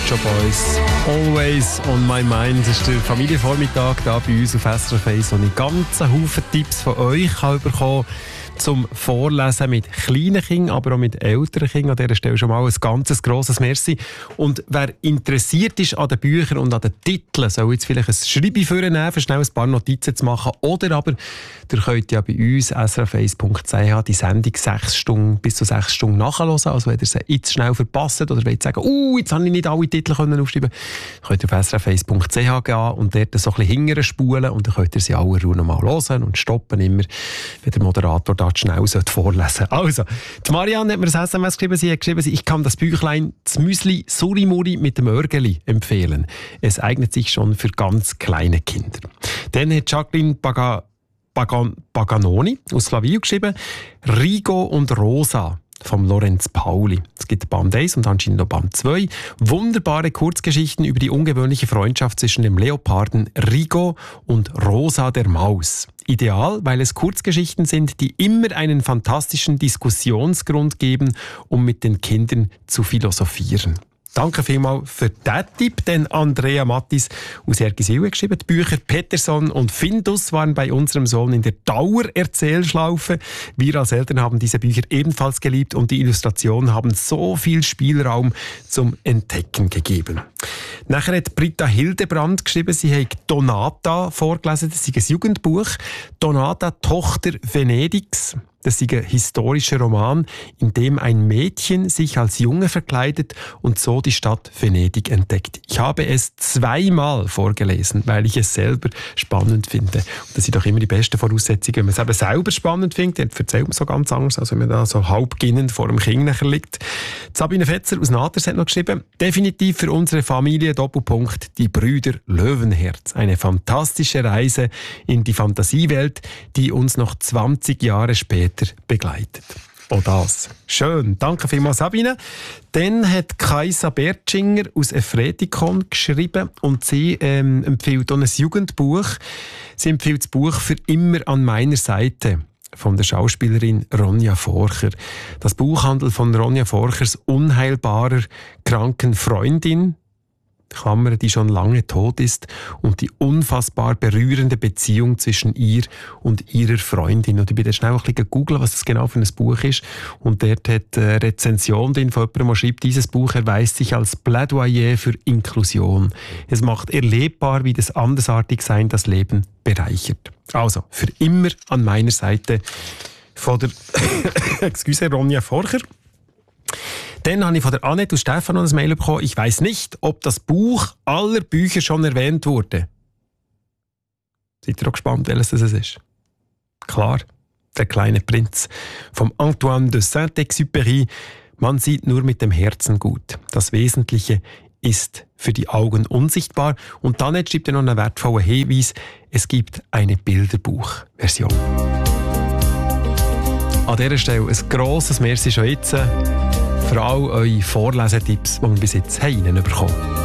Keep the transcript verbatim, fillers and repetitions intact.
Shop Boys. Always on my mind. Das ist der Familienvormittag hier bei uns auf S R F eins, wo ich ganz einen Haufen Tipps von euch habe bekommen zum Vorlesen mit kleinen Kindern, aber auch mit älteren Kindern. An dieser Stelle schon mal ein ganz grosses Merci. Und wer interessiert ist an den Büchern und an den Titeln, soll jetzt vielleicht ein Schreiben vornehmen, für schnell ein paar Notizen zu machen. Oder aber, ihr könnt ja bei uns s r f eins punkt c h die Sendung sechs Stunden, bis zu sechs Stunden nachhören. Also wenn ihr sie jetzt schnell verpasst oder wollt sagen, uh, jetzt habe ich nicht alle Titel aufschreiben können, könnt ihr auf s r f eins punkt c h gehen und dort so ein bisschen hinterher spulen und dann könnt ihr sie alle noch mal hören und stoppen immer, wenn der Moderator da schnell vorlesen. Also, die Marianne hat mir ein S M S geschrieben. Sie hat geschrieben, ich kann das Büchlein «Das Müsli Surimuri mit dem Mörgeli» empfehlen. Es eignet sich schon für ganz kleine Kinder. Dann hat Jacqueline Baga, Bagan, Baganoni aus Flavio geschrieben «Rigo und Rosa» vom Lorenz Pauli. Es gibt Band eins und anscheinend noch Band zwei. Wunderbare Kurzgeschichten über die ungewöhnliche Freundschaft zwischen dem Leoparden Rigo und Rosa der Maus. Ideal, weil es Kurzgeschichten sind, die immer einen fantastischen Diskussionsgrund geben, um mit den Kindern zu philosophieren. Danke vielmals für diesen Tipp, denn Andrea Mattis aus Ergiswil hat geschrieben, die Bücher Peterson und Findus waren bei unserem Sohn in der Dauererzählschlaufe. Wir als Eltern haben diese Bücher ebenfalls geliebt und die Illustrationen haben so viel Spielraum zum Entdecken gegeben. Nachher hat Britta Hildebrand geschrieben, sie hat Donata vorgelesen, das ist ein Jugendbuch. Donata, Tochter Venedigs. Das ist ein historischer Roman, in dem ein Mädchen sich als Junge verkleidet und so die Stadt Venedig entdeckt. Ich habe es zweimal vorgelesen, weil ich es selber spannend finde. Und das sind doch immer die besten Voraussetzungen. Wenn man es eben selber spannend findet, dann erzählt man so ganz anders, als wenn man da so halb ginnend vor dem Kind nachher liegt. Sabine Fetzer aus Naters hat noch geschrieben, definitiv für unsere Familie Doppelpunkt die Brüder Löwenherz. Eine fantastische Reise in die Fantasiewelt, die uns noch zwanzig Jahre später begleitet. Oh, das. Schön. Danke vielmals, Sabine. Dann hat Kaisa Bertschinger aus Efretikon geschrieben und sie ähm, empfiehlt auch ein Jugendbuch. Sie empfiehlt das Buch «Für immer an meiner Seite» von der Schauspielerin Ronja Forcher. Das Buch handelt von Ronja Forchers unheilbarer, kranken Freundin, Klammer, die schon lange tot ist, und die unfassbar berührende Beziehung zwischen ihr und ihrer Freundin. Und ich bin dann schnell ein bisschen gegoogelt, was das genau für ein Buch ist. Und dort hat eine Rezension drin von jemandem, der schreibt, dieses Buch erweist sich als Plädoyer für Inklusion. Es macht erlebbar, wie das Andersartigsein das Leben bereichert. Also, für immer an meiner Seite von der Excuse, Ronja Forcher. Dann habe ich von der Annette und Stefan noch ein Mail bekommen. Ich weiss nicht, ob das Buch aller Bücher schon erwähnt wurde. Seid ihr auch gespannt, welches das ist? Klar, Der kleine Prinz vom Antoine de Saint-Exupéry. Man sieht nur mit dem Herzen gut. Das Wesentliche ist für die Augen unsichtbar. Und dann schreibt er noch einen wertvollen Hinweis. Es gibt eine Bilderbuchversion. An dieser Stelle ein grosses Merci schon jetzt für all eure Vorlesetipps, die wir bis jetzt haben bekommen.